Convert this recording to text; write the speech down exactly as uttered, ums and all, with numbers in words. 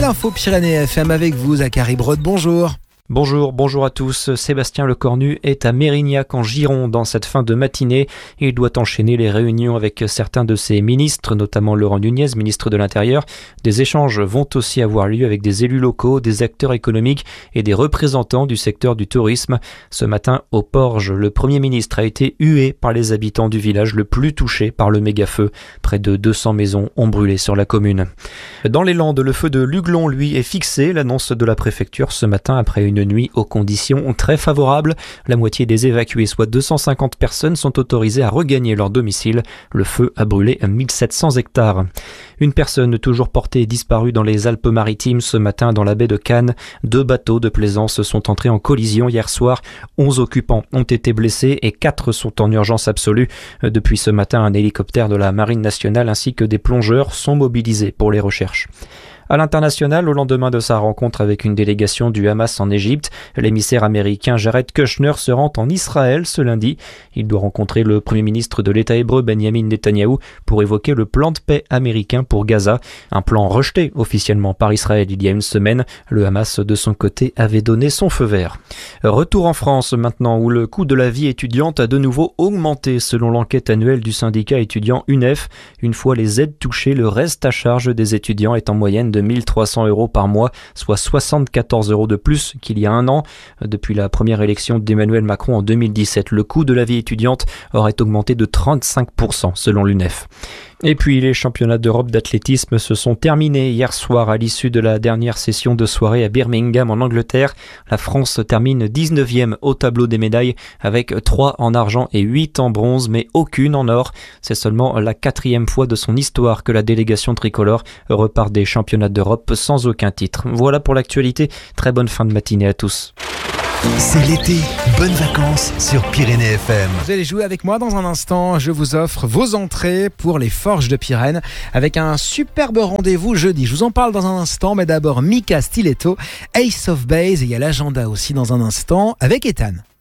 l'info Pyrénées F M avec vous, Zachary Brode, bonjour. Bonjour, bonjour à tous. Sébastien Lecornu est à Mérignac en Gironde dans cette fin de matinée. Il doit enchaîner les réunions avec certains de ses ministres, notamment Laurent Nunez, ministre de l'Intérieur. Des échanges vont aussi avoir lieu avec des élus locaux, des acteurs économiques et des représentants du secteur du tourisme. Ce matin, au Porge, le Premier ministre a été hué par les habitants du village le plus touché par le méga-feu. Près de deux cents maisons ont brûlé sur la commune. Dans les Landes, le feu de Luglon, lui, est fixé. L'annonce de la préfecture ce matin après une Une nuit aux conditions très favorables. La moitié des évacués, soit deux cent cinquante personnes, sont autorisées à regagner leur domicile. Le feu a brûlé mille sept cents hectares. Une personne toujours portée disparue dans les Alpes-Maritimes ce matin dans la baie de Cannes. Deux bateaux de plaisance sont entrés en collision hier soir. Onze occupants ont été blessés et quatre sont en urgence absolue. Depuis ce matin, un hélicoptère de la Marine nationale ainsi que des plongeurs sont mobilisés pour les recherches. À l'international, au lendemain de sa rencontre avec une délégation du Hamas en Égypte, l'émissaire américain Jared Kushner se rend en Israël ce lundi. Il doit rencontrer le premier ministre de l'État hébreu Benjamin Netanyahou pour évoquer le plan de paix américain pour Gaza, un plan rejeté officiellement par Israël il y a une semaine. Le Hamas, de son côté, avait donné son feu vert. Retour en France maintenant, où le coût de la vie étudiante a de nouveau augmenté selon l'enquête annuelle du syndicat étudiant U N E F. Une fois les aides touchées, le reste à charge des étudiants est en moyenne de mille trois cents euros par mois, soit soixante-quatorze euros de plus qu'il y a un an. Depuis la première élection d'Emmanuel Macron en deux mille dix-sept, le coût de la vie étudiante aurait augmenté de trente-cinq pour cent selon l'U N E F. Et puis les championnats d'Europe d'athlétisme se sont terminés hier soir à l'issue de la dernière session de soirée à Birmingham en Angleterre. La France termine dix-neuvième au tableau des médailles avec trois en argent et huit en bronze, mais aucune en or. C'est seulement la quatrième fois de son histoire que la délégation tricolore repart des championnats d'Europe sans aucun titre. Voilà pour l'actualité. Très bonne fin de matinée à tous. C'est l'été, bonnes vacances sur Pyrénées F M. Vous allez jouer avec moi dans un instant. Je vous offre vos entrées pour les Forges de Pyrénées avec un superbe rendez-vous jeudi. Je vous en parle dans un instant, mais d'abord Mika Stiletto, Ace of Base, et il y a l'agenda aussi dans un instant avec Ethan.